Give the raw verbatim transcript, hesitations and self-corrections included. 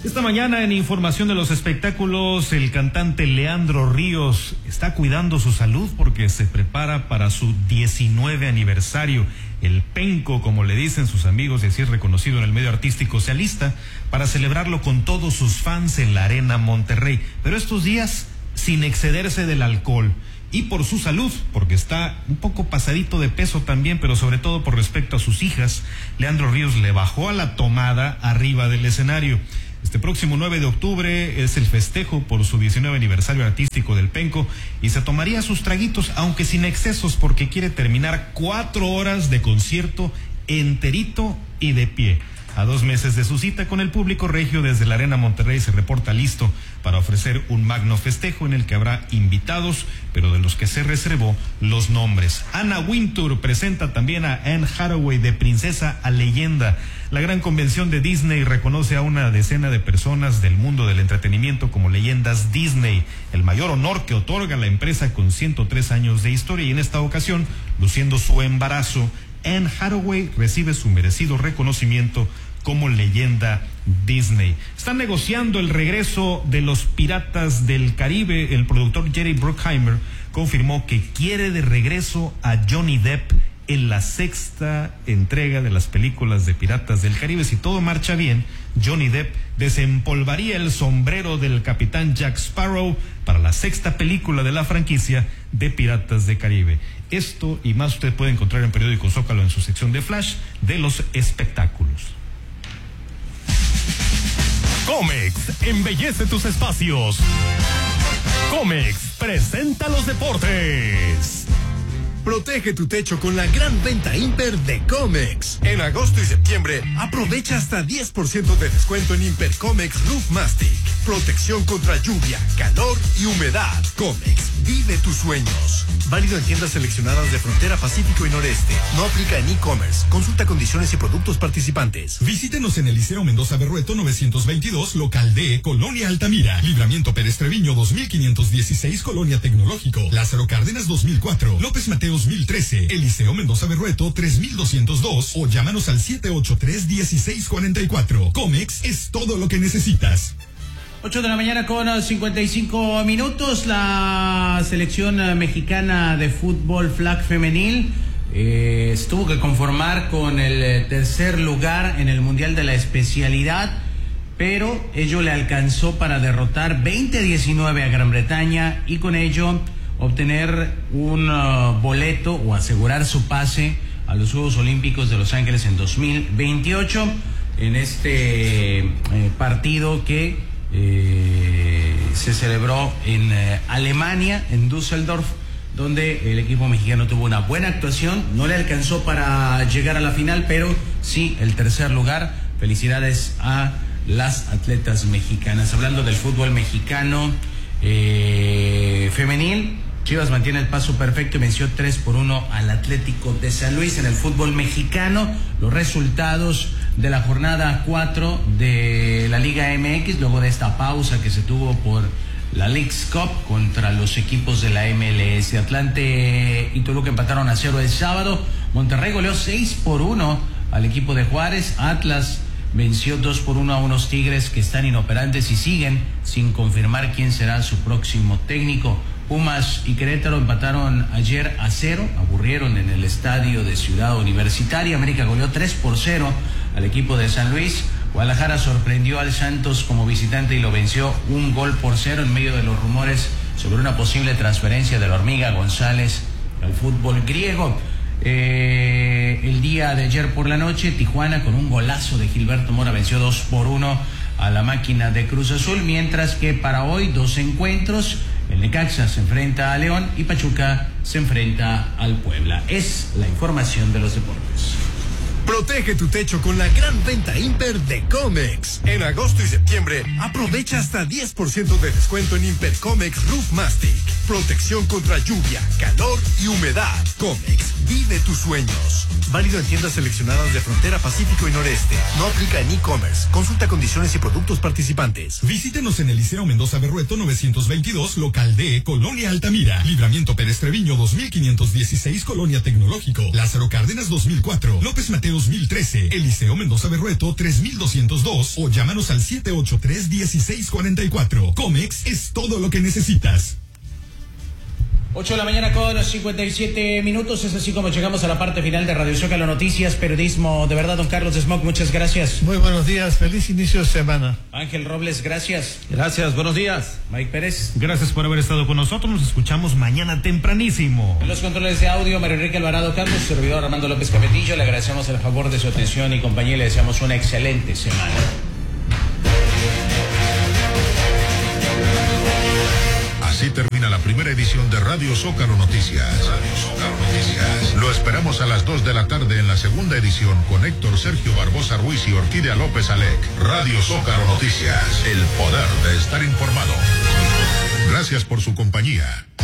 Esta mañana en Información de los Espectáculos, el cantante Leandro Ríos está cuidando su salud porque se prepara para su diecinueve aniversario. El penco, como le dicen sus amigos, y así es reconocido en el medio artístico, se alista para celebrarlo con todos sus fans en la Arena Monterrey. Pero estos días sin excederse del alcohol. Y por su salud, porque está un poco pasadito de peso también, pero sobre todo por respecto a sus hijas, Leandro Ríos le bajó a la tomada arriba del escenario. Este próximo nueve de octubre es el festejo por su diecinueve aniversario artístico del penco y se tomaría sus traguitos, aunque sin excesos, porque quiere terminar cuatro horas de concierto enterito y de pie. A dos meses de su cita con el público, regio desde la Arena Monterrey se reporta listo para ofrecer un magno festejo en el que habrá invitados, pero de los que se reservó los nombres. Anna Wintour presenta también a Anne Hathaway de princesa a leyenda. La gran convención de Disney reconoce a una decena de personas del mundo del entretenimiento como leyendas Disney, el mayor honor que otorga la empresa con ciento tres años de historia, y en esta ocasión, luciendo su embarazo, Anne Hathaway recibe su merecido reconocimiento como leyenda Disney. Están negociando el regreso de los Piratas del Caribe. El productor Jerry Bruckheimer confirmó que quiere de regreso a Johnny Depp en la sexta entrega de las películas de Piratas del Caribe. Si todo marcha bien, Johnny Depp desempolvaría el sombrero del capitán Jack Sparrow para la sexta película de la franquicia de Piratas del Caribe. Esto y más usted puede encontrar en Periódico Zócalo en su sección de Flash de los espectáculos. Comex embellece tus espacios. Comex presenta los deportes. Protege tu techo con la gran venta Imper de Comex. En agosto y septiembre, aprovecha hasta diez por ciento de descuento en Imper Comex Roof Mastic. Protección contra lluvia, calor y humedad. Comex, vive tus sueños. Válido en tiendas seleccionadas de Frontera Pacífico y Noreste. No aplica en e-commerce. Consulta condiciones y productos participantes. Visítenos en el Liceo Mendoza Berrueto novecientos veintidós, local D, Colonia Altamira. Libramiento Pérez Treviño dos mil quinientos dieciséis, Colonia Tecnológico. Lázaro Cárdenas dos mil cuatro. López Mateos mil trece. Eliseo Mendoza Berrueto tres mil doscientos dos. O llámanos al siete ocho tres, uno seis cuatro cuatro. Comex es todo lo que necesitas. ocho de la mañana con cincuenta y cinco minutos. La selección mexicana de fútbol flag femenil eh, tuvo que conformar con el tercer lugar en el Mundial de la Especialidad, pero ello le alcanzó para derrotar veinte a diecinueve a Gran Bretaña y con ello obtener un uh, boleto o asegurar su pase a los Juegos Olímpicos de Los Ángeles en dos mil veintiocho en este eh, partido que eh, se celebró en eh, Alemania, en Düsseldorf, donde el equipo mexicano tuvo una buena actuación. No le alcanzó para llegar a la final, pero sí el tercer lugar. Felicidades a las atletas mexicanas. Hablando del fútbol mexicano eh, femenil, Chivas mantiene el paso perfecto y venció tres por uno al Atlético de San Luis. En el fútbol mexicano, los resultados de la jornada cuatro de la Liga M X, luego de esta pausa que se tuvo por la Leagues Cup contra los equipos de la M L S. Atlante y Toluca empataron a cero el sábado. Monterrey goleó seis por uno al equipo de Juárez. Atlas venció dos por uno a unos Tigres que están inoperantes y siguen sin confirmar quién será su próximo técnico. Pumas y Querétaro empataron ayer a cero, aburrieron en el estadio de Ciudad Universitaria. América goleó tres por cero al equipo de San Luis. Guadalajara sorprendió al Santos como visitante y lo venció un gol por cero en medio de los rumores sobre una posible transferencia de la Hormiga González al fútbol griego. Eh, el día de ayer por la noche, Tijuana con un golazo de Gilberto Mora venció dos por uno a la máquina de Cruz Azul, mientras que para hoy dos encuentros. El Necaxa se enfrenta a León y Pachuca se enfrenta al Puebla. Es la información de los deportes. Protege tu techo con la gran venta Imper de Comex. En agosto y septiembre, aprovecha hasta diez por ciento de descuento en Imper Comex Roof Mastic. Protección contra lluvia, calor y humedad. Comex, vive tus sueños. Válido en tiendas seleccionadas de Frontera Pacífico y Noreste. No aplica en e-commerce. Consulta condiciones y productos participantes. Visítenos en el Liceo Mendoza Berrueto novecientos veintidós, local D, Colonia Altamira. Libramiento Pérez Treviño dos mil quinientos dieciséis, Colonia Tecnológico. Lázaro Cárdenas dos mil cuatro. López Mateos mil trece. El Liceo Mendoza Berrueto tres mil doscientos dos. O llámanos al siete ocho tres, dieciséis cuarenta y cuatro. Comex es todo lo que necesitas. ocho de la mañana con cincuenta y siete minutos. Es así como llegamos a la parte final de Radio Zócalo Noticias, periodismo de verdad. Don Carlos Smoke, muchas gracias. Muy buenos días, feliz inicio de semana. Ángel Robles, gracias. Gracias, buenos días. Mike Pérez. Gracias por haber estado con nosotros. Nos escuchamos mañana tempranísimo. En los controles de audio, Mario Enrique Alvarado Carlos, servidor Armando López Capetillo. Le agradecemos el favor de su atención y compañía y le deseamos una excelente semana. Así termina la primera edición de Radio Zócalo Noticias. Radio Zócalo Noticias. Lo esperamos a las dos de la tarde en la segunda edición con Héctor Sergio Barbosa Ruiz y Orquídea López Alec. Radio Zócalo Noticias. El poder de estar informado. Gracias por su compañía.